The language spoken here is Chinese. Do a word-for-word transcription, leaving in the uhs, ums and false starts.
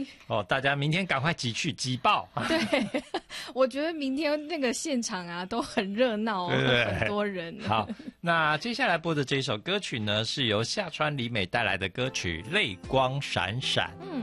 哦，大家明天赶快挤去挤爆。 对，我觉得明天那个现场啊都很热闹、哦， 对对很多人。 好，那接下来播的这首歌曲呢，是由夏川里美带来的歌曲《泪光闪闪》。 嗯。